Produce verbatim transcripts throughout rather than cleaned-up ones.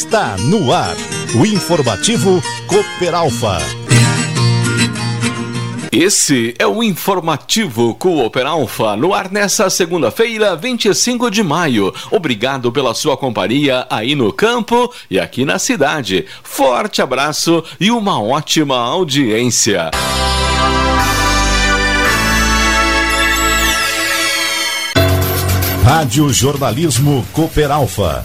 Está no ar, o informativo Cooperalfa. Esse é o informativo Cooperalfa, no ar nessa segunda-feira, vinte e cinco de maio. Obrigado pela sua companhia aí no campo e aqui na cidade. Forte abraço e uma ótima audiência. Rádio Jornalismo Cooperalfa.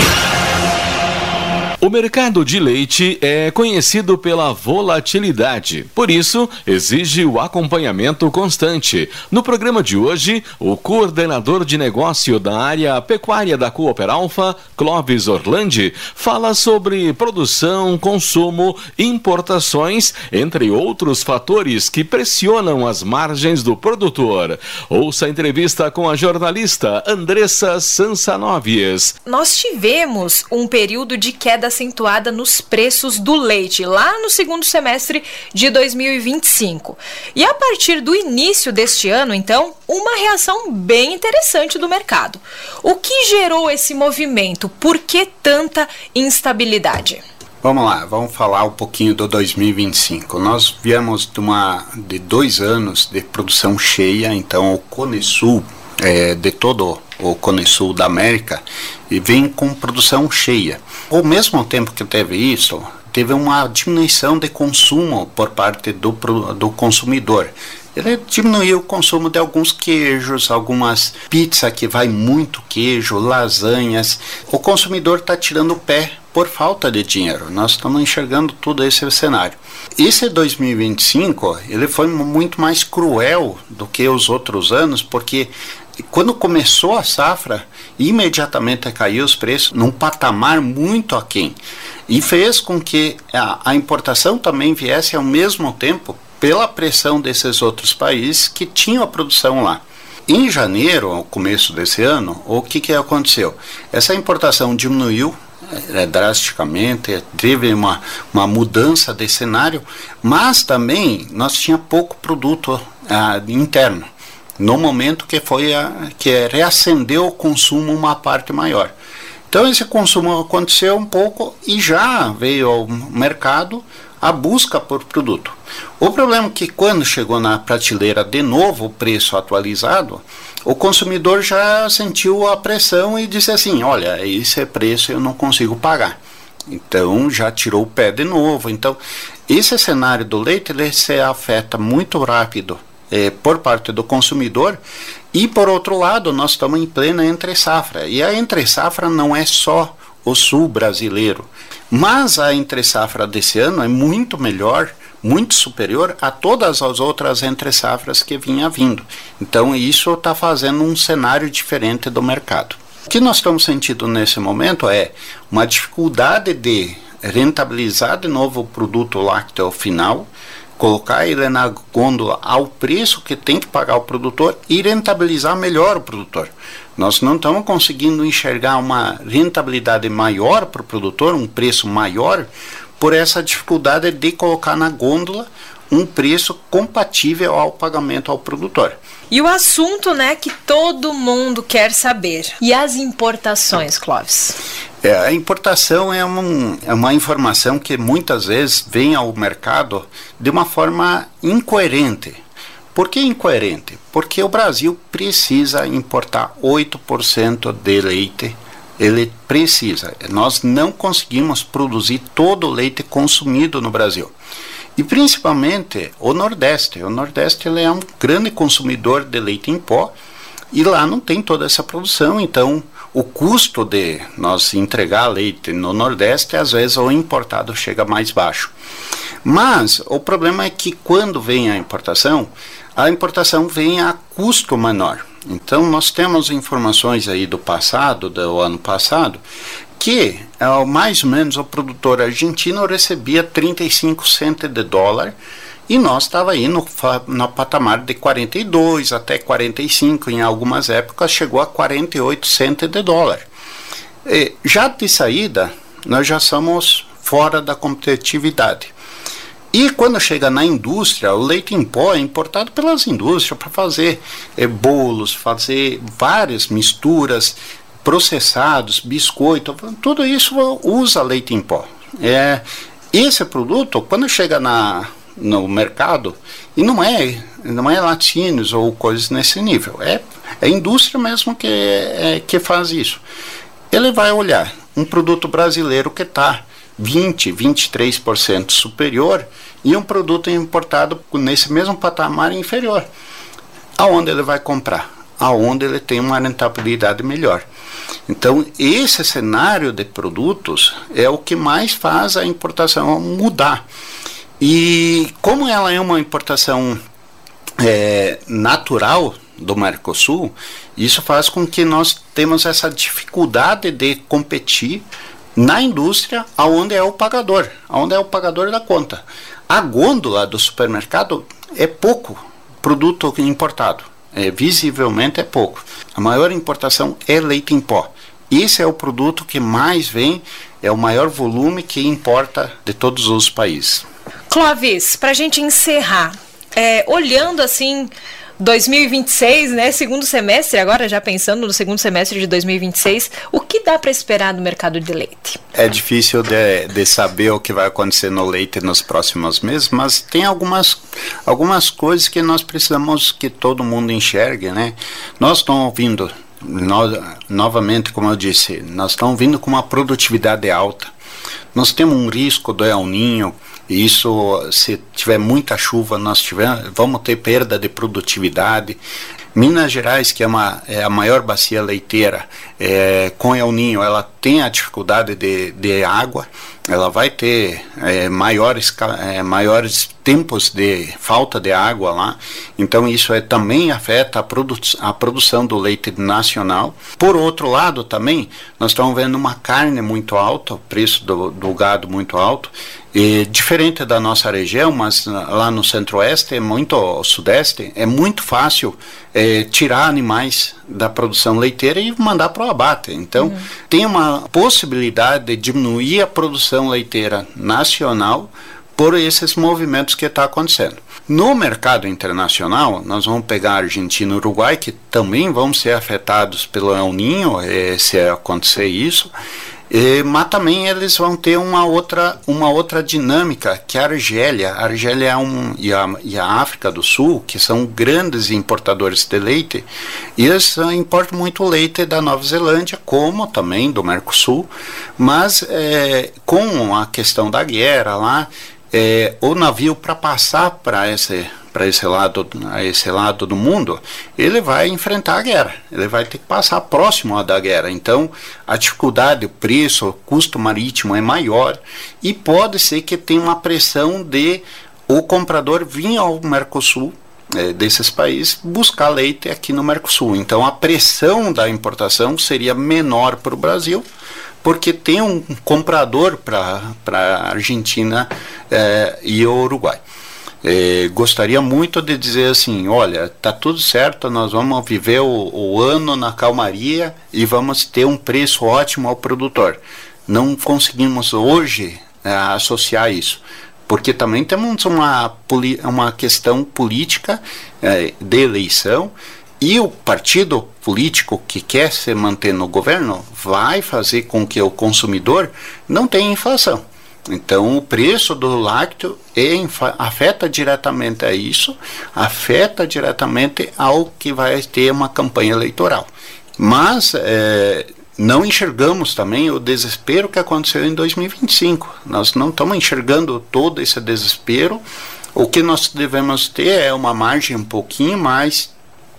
O mercado de leite é conhecido pela volatilidade, por isso exige o acompanhamento constante. No programa de hoje, o coordenador de negócio da área pecuária da Cooperalfa, Clóvis Orlandi, fala sobre produção, consumo, importações, entre outros fatores que pressionam as margens do produtor. Ouça a entrevista com a jornalista Andressa Sansanovies. Nós tivemos um período de queda acentuada nos preços do leite, lá no segundo semestre de dois mil e vinte e cinco. E a partir do início deste ano, então, uma reação bem interessante do mercado. O que gerou esse movimento? Por que tanta instabilidade? Vamos lá, vamos falar um pouquinho do dois mil e vinte e cinco. Nós viemos de, uma, de dois anos de produção cheia, então o Cone Sul, é, de todo o Cone Sul da América, e vem com produção cheia. Ao mesmo tempo que teve isso, teve uma diminuição de consumo por parte do, do consumidor. Ele diminuiu o consumo de alguns queijos, algumas pizzas que vai muito queijo, lasanhas. O consumidor está tirando o pé por falta de dinheiro. Nós estamos enxergando todo esse cenário. Esse dois mil e vinte e cinco, ele foi muito mais cruel do que os outros anos, porque quando começou a safra, imediatamente caiu os preços num patamar muito aquém. E fez com que a, a importação também viesse ao mesmo tempo pela pressão desses outros países que tinham a produção lá. Em janeiro, ao começo desse ano, o que, que aconteceu? Essa importação diminuiu é, drasticamente, teve uma, uma mudança de cenário, mas também nós tínhamos pouco produto ah, interno. No momento que foi a, que reacendeu o consumo uma parte maior. Então esse consumo aconteceu um pouco e já veio ao mercado a busca por produto. O problema é que quando chegou na prateleira de novo o preço atualizado, o consumidor já sentiu a pressão e disse assim, olha, esse preço eu não consigo pagar. Então já tirou o pé de novo. Então esse cenário do leite ele se afeta muito rápido É, por parte do consumidor, e por outro lado nós estamos em plena entre-safra, e a entre-safra não é só o sul brasileiro, mas a entre-safra desse ano é muito melhor, muito superior a todas as outras entre-safras que vinha vindo. Então isso está fazendo um cenário diferente do mercado. O que nós estamos sentindo nesse momento é uma dificuldade de rentabilizar de novo o produto lácteo final, colocar ele na gôndola ao preço que tem que pagar o produtor e rentabilizar melhor o produtor. Nós não estamos conseguindo enxergar uma rentabilidade maior para o produtor, um preço maior, por essa dificuldade de colocar na gôndola um preço compatível ao pagamento ao produtor. E o assunto, né, que todo mundo quer saber. E as importações, Clóvis? É, a importação é, um, é uma informação que muitas vezes vem ao mercado de uma forma incoerente. Por que incoerente? Porque o Brasil precisa importar oito por cento de leite. Ele precisa. Nós não conseguimos produzir todo o leite consumido no Brasil. E principalmente o Nordeste. O Nordeste ele é um grande consumidor de leite em pó e lá não tem toda essa produção. Então, o custo de nós entregar leite no Nordeste, às vezes o importado chega mais baixo. Mas o problema é que quando vem a importação, a importação vem a custo menor. Então, nós temos informações aí do passado, do ano passado, que mais ou menos o produtor argentino recebia trinta e cinco centavos de dólar e nós estava aí no, no patamar de quarenta e dois até quarenta e cinco, em algumas épocas chegou a quarenta e oito centavos de dólar. E, já de saída, nós já somos fora da competitividade. E quando chega na indústria, o leite em pó é importado pelas indústrias para fazer é, bolos, fazer várias misturas, processados, biscoito, tudo isso usa leite em pó. É, esse produto, quando chega na, no mercado, e não é, não é laticínios ou coisas nesse nível, é, é a indústria mesmo que, é, que faz isso. Ele vai olhar um produto brasileiro que está vinte, vinte e três por cento superior e um produto importado nesse mesmo patamar inferior. Aonde ele vai comprar? Aonde ele tem uma rentabilidade melhor. Então, esse cenário de produtos é o que mais faz a importação mudar. E como ela é uma importação é, natural do Mercosul, isso faz com que nós temos essa dificuldade de competir na indústria aonde é o pagador, aonde é o pagador da conta. A gôndola do supermercado é pouco produto importado, é, visivelmente é pouco. A maior importação é leite em pó. Esse é o produto que mais vem, é o maior volume que importa de todos os países. Clóvis, para a gente encerrar, é, olhando assim dois mil e vinte e seis, né, segundo semestre, agora já pensando no segundo semestre de dois mil e vinte e seis, o que dá para esperar do mercado de leite? É difícil de, de saber o que vai acontecer no leite nos próximos meses, mas tem algumas, algumas coisas que nós precisamos que todo mundo enxergue, né? Nós estamos vindo, no, novamente, como eu disse, nós estamos vindo com uma produtividade alta. Nós temos um risco do El Niño. Isso, se tiver muita chuva, nós tiver, vamos ter perda de produtividade. Minas Gerais, que é, uma, é a maior bacia leiteira, é, com El Niño, ela tem a dificuldade de, de água, ela vai ter é, maiores, é, maiores tempos de falta de água lá, então isso é, também afeta a, produ a produção do leite nacional. Por outro lado também, nós estamos vendo uma carne muito alta, o preço do, do gado muito alto, e diferente da nossa região, mas lá no centro-oeste, muito o sudeste, é muito fácil é, tirar animais da produção leiteira e mandar para o abate. Então, uhum. tem uma possibilidade de diminuir a produção leiteira nacional por esses movimentos que está acontecendo. No mercado internacional, nós vamos pegar Argentina e Uruguai, que também vão ser afetados pelo El Niño, eh, se acontecer isso, eh, mas também eles vão ter uma outra, uma outra dinâmica, que a Argélia, a Argélia é um, e, a, e a África do Sul, que são grandes importadores de leite, e eles importam muito leite da Nova Zelândia, como também do Mercosul, mas eh, com a questão da guerra lá, É, o navio, para passar para esse, para esse lado, a esse lado do mundo, ele vai enfrentar a guerra, ele vai ter que passar próximo da guerra. Então, a dificuldade, o preço, o custo marítimo é maior e pode ser que tenha uma pressão de o comprador vir ao Mercosul, é, desses países, buscar leite aqui no Mercosul. Então, a pressão da importação seria menor para o Brasil, porque tem um comprador para a Argentina é, e o Uruguai. É, gostaria muito de dizer assim, olha, tá tudo certo, nós vamos viver o, o ano na calmaria e vamos ter um preço ótimo ao produtor. Não conseguimos hoje é, associar isso, porque também temos uma, uma questão política é, de eleição, e o partido político que quer se manter no governo vai fazer com que o consumidor não tenha inflação. Então, o preço do lácteo é, afeta diretamente a isso, afeta diretamente ao que vai ter uma campanha eleitoral. Mas é, não enxergamos também o desespero que aconteceu em dois mil e vinte e cinco. Nós não estamos enxergando todo esse desespero. O que nós devemos ter é uma margem um pouquinho mais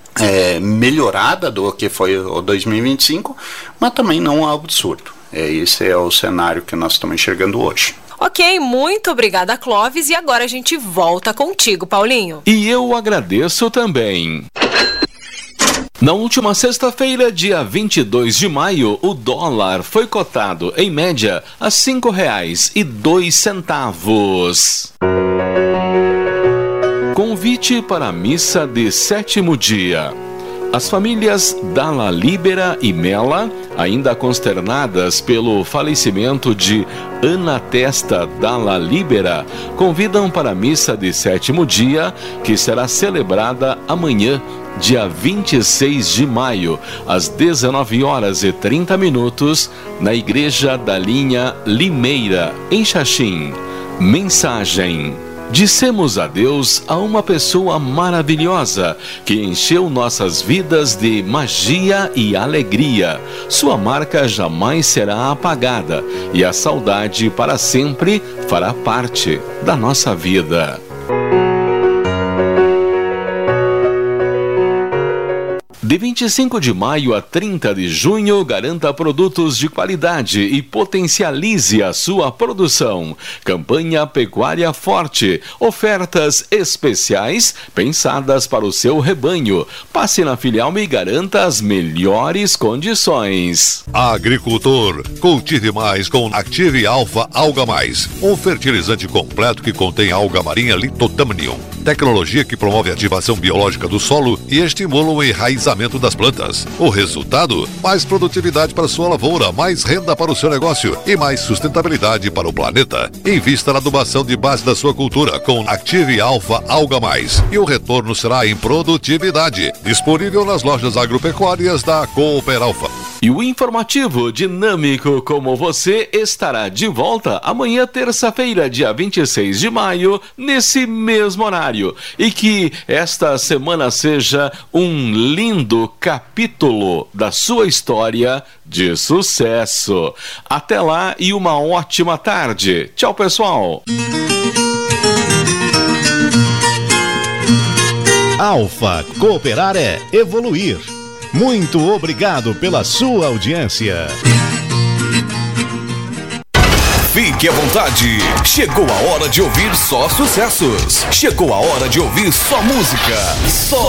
É, melhorada do que foi o dois mil e vinte e cinco, mas também não é um absurdo. É, esse é o cenário que nós estamos enxergando hoje. Ok, muito obrigada, Clóvis, e agora a gente volta contigo, Paulinho. E eu agradeço também. Na última sexta-feira, dia vinte e dois de maio, o dólar foi cotado, em média, a cinco reais e dois centavos. Convite para a missa de sétimo dia. As famílias Dalla Libera e Mela, ainda consternadas pelo falecimento de Ana Testa Dalla Libera, convidam para a missa de sétimo dia, que será celebrada amanhã, dia vinte e seis de maio, às dezenove horas e trinta minutos, na Igreja da Linha Limeira, em Xaxim. Mensagem: dissemos adeus a uma pessoa maravilhosa que encheu nossas vidas de magia e alegria. Sua marca jamais será apagada e a saudade para sempre fará parte da nossa vida. De vinte e cinco de maio a trinta de junho, garanta produtos de qualidade e potencialize a sua produção. Campanha Pecuária Forte. Ofertas especiais pensadas para o seu rebanho. Passe na filial e garanta as melhores condições. Agricultor, cultive mais com Active Alpha Alga Mais, um fertilizante completo que contém alga marinha Lithotamnium, tecnologia que promove a ativação biológica do solo e estimula o enraizamento das plantas. O resultado? Mais produtividade para sua lavoura, mais renda para o seu negócio e mais sustentabilidade para o planeta. Invista na adubação de base da sua cultura com Active Alpha Alga Mais e o retorno será em produtividade. Disponível nas lojas agropecuárias da Cooper Alpha. E o informativo dinâmico como você estará de volta amanhã, terça-feira, dia vinte e seis de maio, nesse mesmo horário. E que esta semana seja um lindo capítulo da sua história de sucesso. Até lá e uma ótima tarde. Tchau, pessoal. Alfa, cooperar é evoluir. Muito obrigado pela sua audiência. Fique à vontade. Chegou a hora de ouvir só sucessos. Chegou a hora de ouvir só música. Só